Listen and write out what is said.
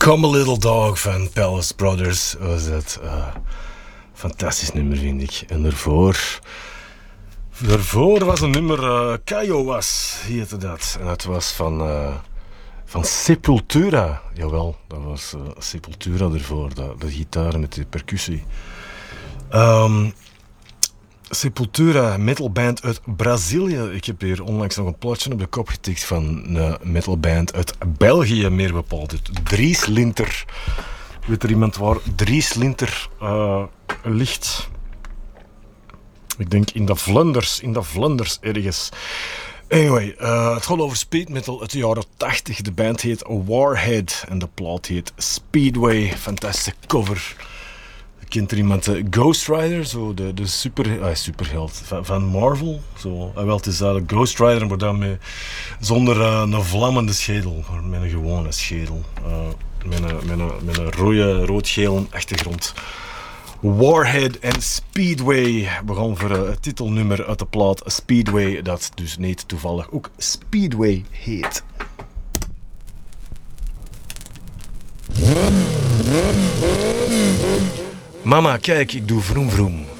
Come a Little Dog van Palace Brothers was dat. Fantastisch nummer, vind ik. En daarvoor was een nummer Kiowas, heette dat. En dat was van Sepultura. Jawel, dat was Sepultura ervoor. De gitaar met de percussie. Sepultura, metalband uit Brazilië. Ik heb hier onlangs nog een plaatje op de kop getikt van een metalband uit België, meer bepaald. Het Drieslinter. Weet er iemand waar Drieslinter ligt? Ik denk in de Vlaanders ergens. Anyway, het gaat over speed metal uit de jaren 80. De band heet Warhead en de plaat heet Speedway. Fantastische cover. Kent er iemand Ghost Rider, zo de superheld van Marvel? Zo, wel, het is Ghost Rider, maar dan zonder een vlammende schedel, maar met een gewone schedel. Met een rood-gele achtergrond. Warhead en Speedway. We gaan voor het titelnummer uit de plaat Speedway, dat dus niet toevallig ook Speedway heet. Mama, kijk, ik doe vroom vroom.